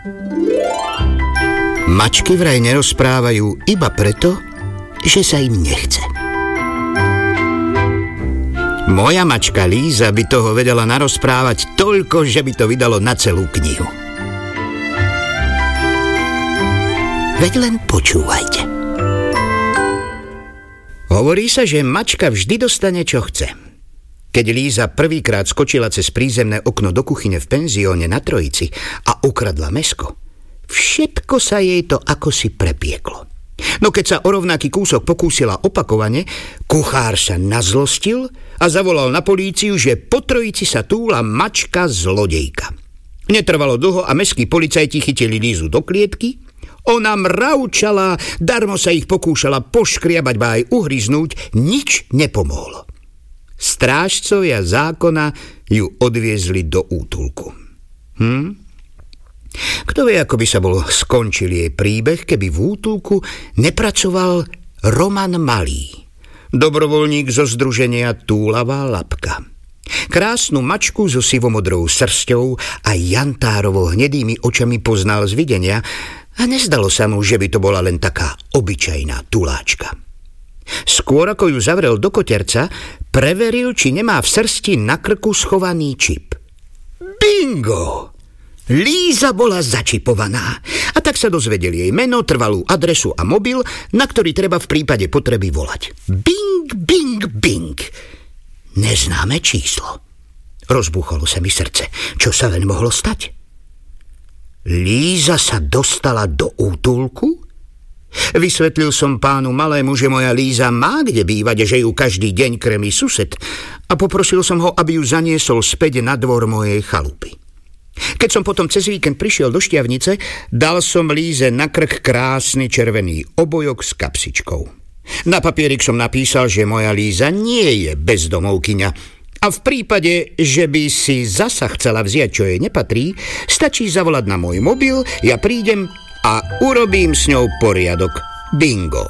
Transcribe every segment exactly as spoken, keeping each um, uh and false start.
Mačky vraj nerozprávajú iba preto, že sa im nechce. Moja mačka Líza by toho vedela narozprávať toľko, že by to vydalo na celú knihu. Veď len počúvajte. Hovorí sa, že mačka vždy dostane, čo chce. Keď Líza prvýkrát skočila cez prízemné okno do kuchyne v penzióne na Trojici a ukradla mäsko, všetko sa jej to akosi prepieklo. No keď sa o rovnaký kúsok pokúsila opakovane, kuchár sa nazlostil a zavolal na políciu, že po Trojici sa túla mačka zlodejka. Netrvalo dlho a mestskí policajti chytili Lízu do klietky. Ona mravčala, darmo sa ich pokúšala poškriabať, ba aj uhryznúť, nič nepomohlo. Strážcovia zákona ju odviezli do útulku. Hm? Kto vie, ako by sa bol skončil jej príbeh, keby v útulku nepracoval Roman Malý, dobrovoľník zo združenia Túlavá labka. Krásnu mačku so sivomodrou srsťou a jantárovo hnedými očami poznal z videnia a nezdalo sa mu, že by to bola len taká obyčajná tuláčka. Skôr ako ju zavrel do koterca, preveril, či nemá v srsti na krku schovaný čip. Bingo! Líza bola začipovaná a tak sa dozvedel jej meno, trvalú adresu a mobil, na ktorý treba v prípade potreby volať. Bing, bing, bing. Neznáme číslo. Rozbúchalo sa mi srdce. Čo sa len mohlo stať? Líza sa dostala do útulku? Vysvetlil som pánu Malému, že moja Líza má kde bývať, že ju každý deň krmí sused a poprosil som ho, aby ju zaniesol späť na dvor mojej chalupy. Keď som potom cez víkend prišiel do Štiavnice, dal som Líze na krk krásny červený obojok s kapsičkou. Na papierik som napísal, že moja Líza nie je bezdomovkyňa a v prípade, že by si zasa chcela vziať, čo jej nepatrí, stačí zavolať na môj mobil, ja prídem a urobím s ňou poriadok. Bingo.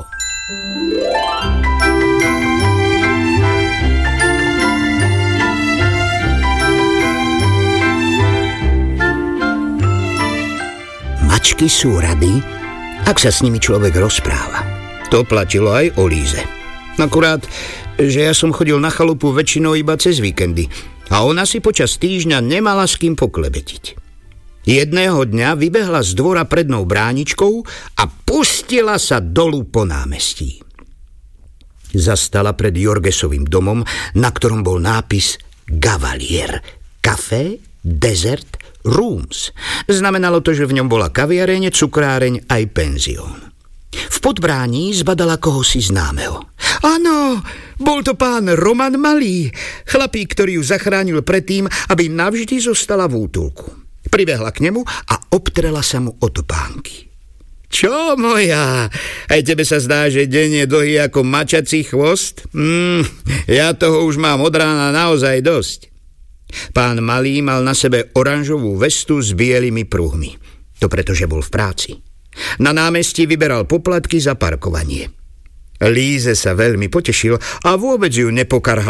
Mačky sú rady, ak sa s nimi človek rozpráva. To platilo aj o Líze. Akurát, že ja som chodil na chalupu väčšinou iba cez víkendy a ona si počas týždňa nemala s kým poklebetiť. Jedného dňa vybehla z dvora prednou bráničkou a pustila sa dolu po námestí. Zastala pred Jorgesovým domom, na ktorom bol nápis Gavalier. Café, dezert, rooms. Znamenalo to, že v ňom bola kaviareň, cukráreň aj penzión. V podbrání zbadala kohosi známeho. Áno, bol to pán Roman Malý, chlapík, ktorý ju zachránil predtým, aby navždy zostala v útulku. Pribehla k nemu a obtrela sa mu o topánky. Čo, moja? Aj tebe sa zdá, že deň je dlhý ako mačací chvost? Mm, ja toho už mám od rána naozaj dosť. Pán Malý mal na sebe oranžovú vestu s bielými pruhmi. To pretože bol v práci. Na námestí vyberal poplatky za parkovanie. Líze sa veľmi potešil a vôbec ju nepokarhal